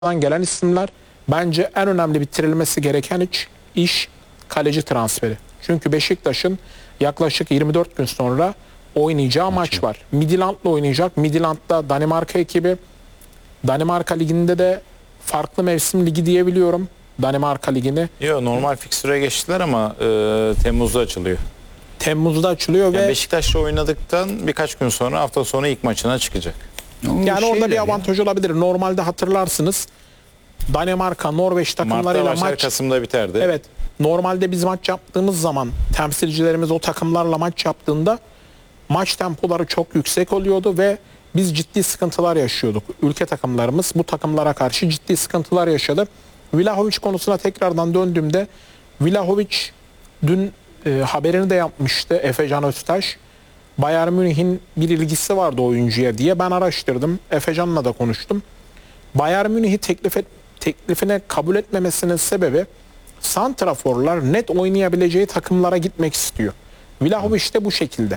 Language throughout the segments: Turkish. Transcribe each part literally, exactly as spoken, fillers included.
gelen isimler. Bence en önemli bitirilmesi gereken iş, iş kaleci transferi. Çünkü Beşiktaş'ın yaklaşık yirmi dört gün sonra oynayacağı maç, maç var. Midtjylland'la oynayacak. Midtjylland'da Danimarka ekibi. Danimarka Ligi'nde de farklı mevsim ligi diyebiliyorum. Danimarka Ligi'ni. Yok, normal fikstüre geçtiler ama e, Temmuz'da açılıyor. Temmuz'da açılıyor yani ve Beşiktaş'la oynadıktan birkaç gün sonra, hafta sonu ilk maçına çıkacak. Yani orada bir avantaj ya. olabilir. Normalde hatırlarsınız Danimarka, Norveç takımlarıyla Mart'ta başlar, maç Kasım'da biterdi. Evet. Normalde biz maç yaptığımız zaman temsilcilerimiz o takımlarla maç yaptığında maç tempoları çok yüksek oluyordu ve biz ciddi sıkıntılar yaşıyorduk. Ülke takımlarımız bu takımlara karşı ciddi sıkıntılar yaşadı. Vlahovic konusuna tekrardan döndüğümde Vlahovic dün e, haberini de yapmıştı Efecan Öztaş. Bayern Münih'in bir ilgisi vardı oyuncuya diye ben araştırdım. Efecan'la da konuştum. Bayern Münih'i teklif et, teklifine kabul etmemesinin sebebi santraforlar net oynayabileceği takımlara gitmek istiyor. Vlahovic de bu şekilde.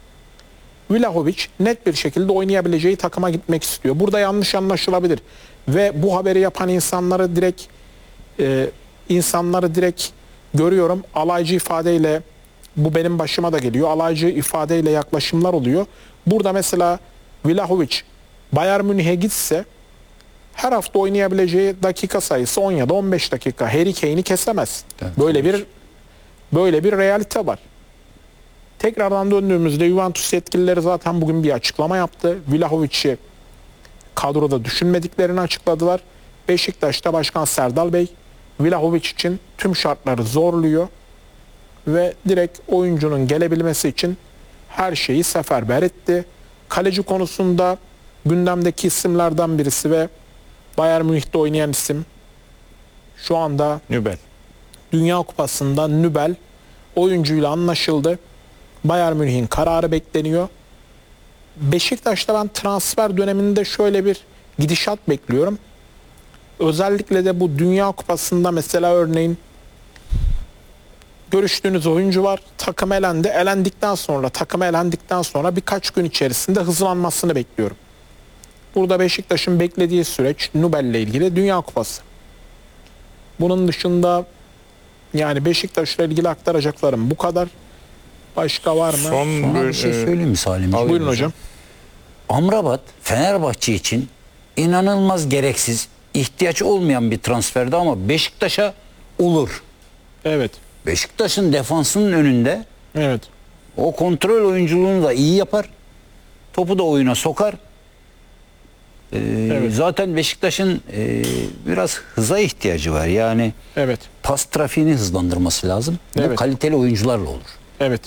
Vlahovic net bir şekilde oynayabileceği takıma gitmek istiyor. Burada yanlış anlaşılabilir. Ve bu haberi yapan insanları direkt e, insanları direkt görüyorum. Alaycı ifadeyle, bu benim başıma da geliyor, alaycı ifadeyle yaklaşımlar oluyor. Burada mesela Vlahovic Bayern Münih'e gitse her hafta oynayabileceği dakika sayısı on ya da on beş dakika. Harry Kane'i kesemez. Böyle bir böyle bir realite var. Tekrardan döndüğümüzde Juventus yetkilileri zaten bugün bir açıklama yaptı. Vlahovic'i kadroda düşünmediklerini açıkladılar. Beşiktaş'ta Başkan Serdal Bey Vlahovic için tüm şartları zorluyor ve direkt oyuncunun gelebilmesi için her şeyi seferber etti. Kaleci konusunda gündemdeki isimlerden birisi ve Bayern Münih'te oynayan isim şu anda Nübel. Dünya Kupası'nda Nübel oyuncuyla anlaşıldı. Bayern Münih'in kararı bekleniyor. Beşiktaş'ta ben transfer döneminde şöyle bir gidişat bekliyorum. Özellikle de bu Dünya Kupası'nda mesela örneğin görüştüğünüz oyuncu var. Takım elendi. Elendikten sonra, takım elendikten sonra birkaç gün içerisinde hızlanmasını bekliyorum. Burada Beşiktaş'ın beklediği süreç Nübel'le ilgili Dünya Kupası. Bunun dışında yani Beşiktaş'la ilgili aktaracaklarım bu kadar. Başka var mı? Son Sana bir şey söyleyeyim mi Salim? Buyurun hocam. hocam. Amrabat Fenerbahçe için inanılmaz gereksiz, ihtiyaç olmayan bir transferdi ama Beşiktaş'a olur. Evet. Beşiktaş'ın defansının önünde evet. o kontrol oyunculuğunu da iyi yapar. Topu da oyuna sokar. Ee, evet. Zaten Beşiktaş'ın e, biraz hıza ihtiyacı var. Yani evet. pas trafiğini hızlandırması lazım. Evet. Bu kaliteli oyuncularla olur. Evet.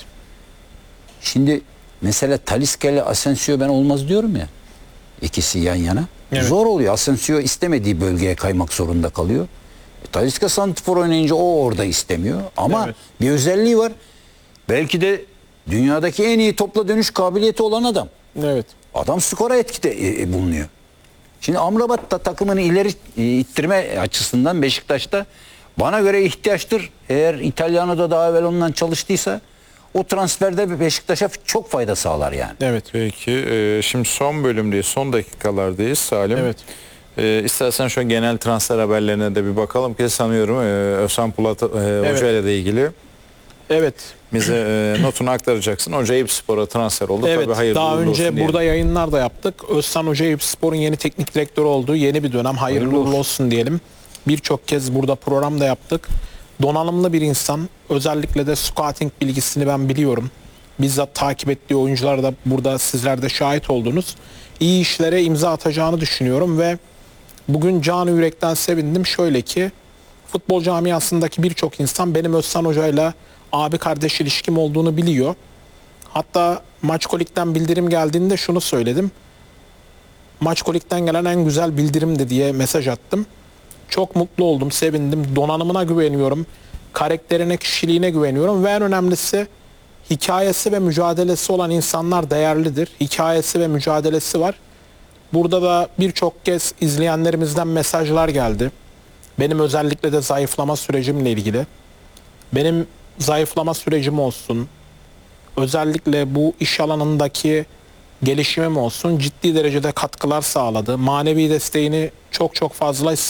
Şimdi mesela Talisca ile Asensio ben olmaz diyorum ya. İkisi yan yana. Evet. Zor oluyor. Asensio istemediği bölgeye kaymak zorunda kalıyor. E, Talisca santrfor oynayınca o orada istemiyor. Ama evet. bir özelliği var. Belki de dünyadaki en iyi topla dönüş kabiliyeti olan adam. Evet. Adam skora etkide e, bulunuyor. Şimdi Amrabat da takımını ileri e, ittirme açısından Beşiktaş'ta bana göre ihtiyaçtır. Eğer İtalyano'da daha evvel ondan çalıştıysa o transferde Beşiktaş'a çok fayda sağlar yani. Evet. Peki e, şimdi son bölümdeyiz, son dakikalardayız Salim. Evet. E, istersen şu genel transfer haberlerine de bir bakalım ki sanıyorum e, Özcan Polat e, evet. Hoca ile de ilgili. Evet. Bize e, notunu aktaracaksın. Hoca Eyüpspor'a transfer oldu. Evet. Tabii hayırlı daha önce olsun burada diyelim. yayınlar da yaptık. Özcan Hoca Eyüpspor'un yeni teknik direktörü olduğu yeni bir dönem. Hayırlı, hayırlı olsun. olsun diyelim. Birçok kez burada program da yaptık. Donanımlı bir insan. Özellikle de scouting bilgisini ben biliyorum. Bizzat takip ettiği oyuncular da burada sizler de şahit oldunuz. İyi işlere imza atacağını düşünüyorum ve bugün canı yürekten sevindim. Şöyle ki futbol camiasındaki birçok insan benim Özcan Hoca'yla abi kardeş ilişkim olduğunu biliyor. Hatta Maçkolik'ten bildirim geldiğinde şunu söyledim. Maçkolik'ten gelen en güzel bildirimdi diye mesaj attım. Çok mutlu oldum, sevindim. Donanımına güveniyorum. Karakterine, kişiliğine güveniyorum. Ve en önemlisi hikayesi ve mücadelesi olan insanlar değerlidir. Hikayesi ve mücadelesi var. Burada da birçok kez izleyenlerimizden mesajlar geldi. Benim özellikle de zayıflama sürecimle ilgili. Benim zayıflama sürecim olsun. Özellikle bu iş alanındaki gelişimim olsun ciddi derecede katkılar sağladı. Manevi desteğini çok çok fazla